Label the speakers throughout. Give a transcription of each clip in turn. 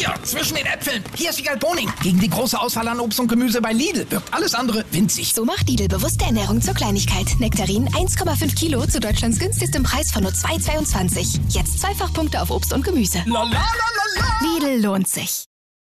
Speaker 1: Hier, zwischen den Äpfeln. Hier ist Wiegald Boning. Gegen die große Auswahl an Obst und Gemüse bei Lidl wirkt alles andere winzig.
Speaker 2: So macht Lidl bewusste Ernährung zur Kleinigkeit. Nektarin 1,5 Kilo zu Deutschlands günstigstem Preis von nur 2,22. Jetzt Zweifachpunkte auf Obst und Gemüse.
Speaker 1: La, la, la, la, la.
Speaker 2: Lidl lohnt sich.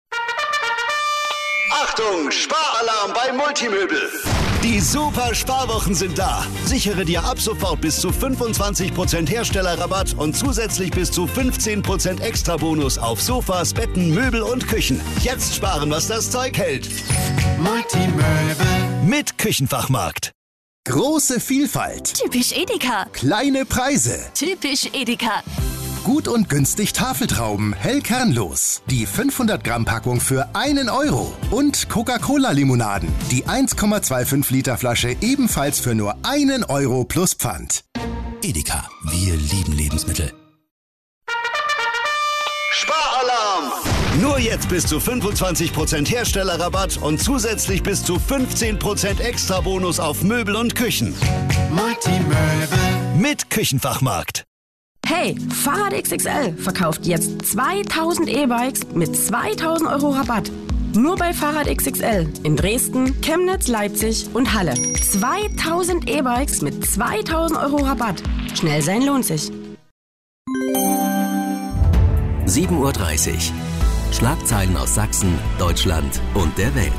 Speaker 3: Achtung, Sparalarm bei Multimöbel. Die super Sparwochen sind da. Sichere dir ab sofort bis zu 25% Herstellerrabatt und zusätzlich bis zu 15% Extrabonus auf Sofas, Betten, Möbel und Küchen. Jetzt sparen, was das Zeug hält.
Speaker 4: Multimöbel.
Speaker 3: Mit Küchenfachmarkt.
Speaker 5: Große Vielfalt.
Speaker 6: Typisch Edeka.
Speaker 5: Kleine Preise.
Speaker 6: Typisch Edeka.
Speaker 5: Gut und günstig Tafeltrauben, hell kernlos. Die 500 Gramm Packung für 1 Euro. Und Coca-Cola-Limonaden. Die 1,25 Liter Flasche ebenfalls für nur 1 Euro plus Pfand.
Speaker 7: Edeka, wir lieben Lebensmittel.
Speaker 3: Sparalarm! Nur jetzt bis zu 25% Herstellerrabatt und zusätzlich bis zu 15% Extrabonus auf Möbel und Küchen.
Speaker 4: Multimöbel.
Speaker 3: Mit Küchenfachmarkt.
Speaker 8: Hey, Fahrrad XXL verkauft jetzt 2000 E-Bikes mit 2000 Euro Rabatt. Nur bei Fahrrad XXL in Dresden, Chemnitz, Leipzig und Halle. 2000 E-Bikes mit 2000 Euro Rabatt. Schnell sein lohnt sich.
Speaker 7: 7:30 Uhr. Schlagzeilen aus Sachsen, Deutschland und der Welt.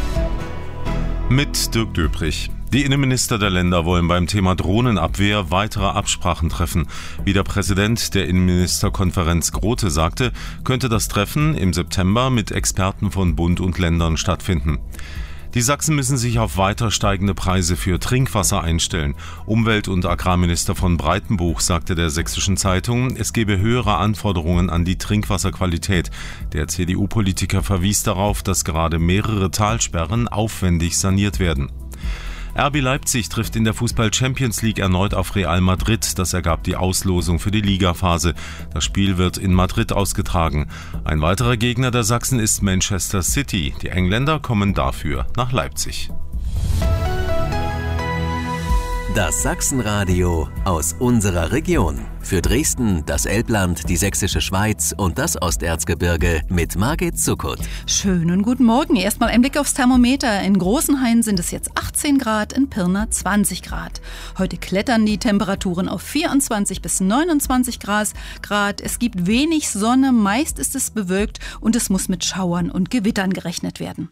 Speaker 9: Mit Dirk Döprich. Die Innenminister der Länder wollen beim Thema Drohnenabwehr weitere Absprachen treffen. Wie der Präsident der Innenministerkonferenz Grote sagte, könnte das Treffen im September mit Experten von Bund und Ländern stattfinden. Die Sachsen müssen sich auf weiter steigende Preise für Trinkwasser einstellen. Umwelt- und Agrarminister von Breitenbuch sagte der Sächsischen Zeitung, es gebe höhere Anforderungen an die Trinkwasserqualität. Der CDU-Politiker verwies darauf, dass gerade mehrere Talsperren aufwendig saniert werden. RB Leipzig trifft in der Fußball-Champions League erneut auf Real Madrid. Das ergab die Auslosung für die Ligaphase. Das Spiel wird in Madrid ausgetragen. Ein weiterer Gegner der Sachsen ist Manchester City. Die Engländer kommen dafür nach Leipzig.
Speaker 7: Das Sachsenradio aus unserer Region. Für Dresden, das Elbland, die Sächsische Schweiz und das Osterzgebirge mit Margit Zuckert.
Speaker 10: Schönen guten Morgen. Erstmal ein Blick aufs Thermometer. In Großenhain sind es jetzt 18 Grad, in Pirna 20 Grad. Heute klettern die Temperaturen auf 24 bis 29 Grad. Es gibt wenig Sonne, meist ist es bewölkt und es muss mit Schauern und Gewittern gerechnet werden.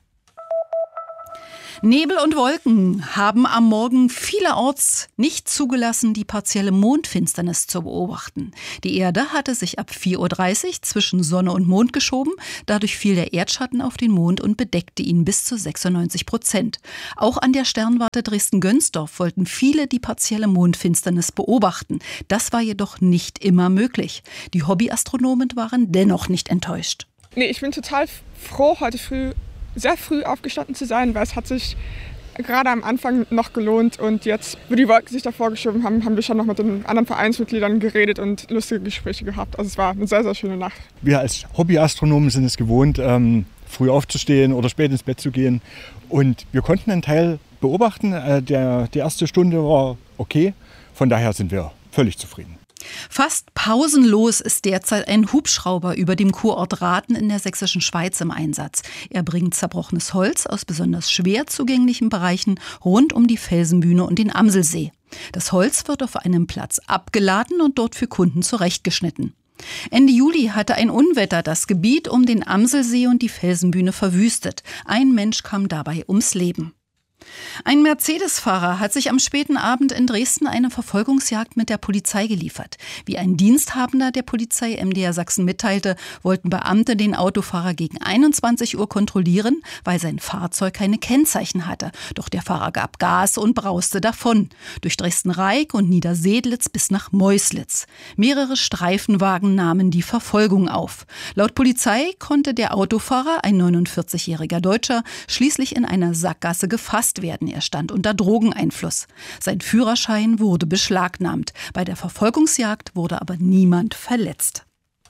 Speaker 10: Nebel und Wolken haben am Morgen vielerorts nicht zugelassen, die partielle Mondfinsternis zu beobachten. Die Erde hatte sich ab 4:30 Uhr zwischen Sonne und Mond geschoben. Dadurch fiel der Erdschatten auf den Mond und bedeckte ihn bis zu 96%. Auch an der Sternwarte Dresden-Gönsdorf wollten viele die partielle Mondfinsternis beobachten. Das war jedoch nicht immer möglich. Die Hobbyastronomen waren dennoch nicht enttäuscht.
Speaker 11: Nee, ich bin total froh, heute sehr früh aufgestanden zu sein, weil es hat sich gerade am Anfang noch gelohnt und jetzt, wo die Wolken sich davor geschoben haben, haben wir schon noch mit den anderen Vereinsmitgliedern geredet und lustige Gespräche gehabt. Also es war eine sehr, sehr schöne Nacht.
Speaker 12: Wir als Hobbyastronomen sind es gewohnt, früh aufzustehen oder spät ins Bett zu gehen und wir konnten einen Teil beobachten. Die erste Stunde war okay, von daher sind wir völlig zufrieden.
Speaker 10: Fast pausenlos ist derzeit ein Hubschrauber über dem Kurort Rathen in der Sächsischen Schweiz im Einsatz. Er bringt zerbrochenes Holz aus besonders schwer zugänglichen Bereichen rund um die Felsenbühne und den Amselsee. Das Holz wird auf einem Platz abgeladen und dort für Kunden zurechtgeschnitten. Ende Juli hatte ein Unwetter das Gebiet um den Amselsee und die Felsenbühne verwüstet. Ein Mensch kam dabei ums Leben. Ein Mercedes-Fahrer hat sich am späten Abend in Dresden eine Verfolgungsjagd mit der Polizei geliefert. Wie ein Diensthabender der Polizei MDR Sachsen mitteilte, wollten Beamte den Autofahrer gegen 21 Uhr kontrollieren, weil sein Fahrzeug keine Kennzeichen hatte. Doch der Fahrer gab Gas und brauste davon. Durch Dresden-Reik und Niedersedlitz bis nach Meuslitz. Mehrere Streifenwagen nahmen die Verfolgung auf. Laut Polizei konnte der Autofahrer, ein 49-jähriger Deutscher, schließlich in einer Sackgasse gefasst werden. Er stand unter Drogeneinfluss. Sein Führerschein wurde beschlagnahmt. Bei der Verfolgungsjagd wurde aber niemand verletzt.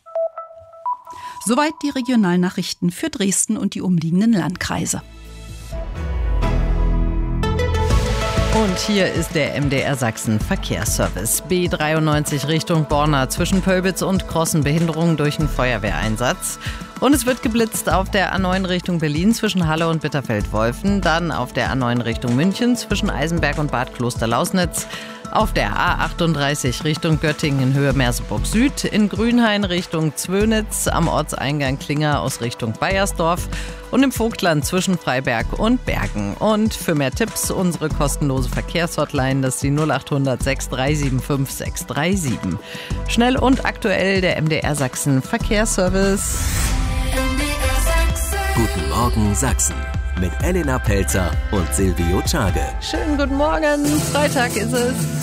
Speaker 10: Soweit die Regionalnachrichten für Dresden und die umliegenden Landkreise.
Speaker 13: Und hier ist der MDR Sachsen Verkehrsservice. B93 Richtung Borna zwischen Pölbitz und Krossen, Behinderung durch einen Feuerwehreinsatz. Und es wird geblitzt auf der A9 Richtung Berlin zwischen Halle und Bitterfeld-Wolfen. Dann auf der A9 Richtung München zwischen Eisenberg und Bad Kloster-Lausnitz. Auf der A38 Richtung Göttingen in Höhe Merseburg Süd, in Grünhain Richtung Zwönitz, am Ortseingang Klinger aus Richtung Baiersdorf und im Vogtland zwischen Freiberg und Bergen. Und für mehr Tipps unsere kostenlose Verkehrshotline, das ist die 0800 6375 637. Schnell und aktuell der MDR Sachsen Verkehrsservice.
Speaker 7: Guten Morgen Sachsen. Mit Elena Pelzer und Silvio Czage.
Speaker 13: Schönen guten Morgen, Freitag ist es.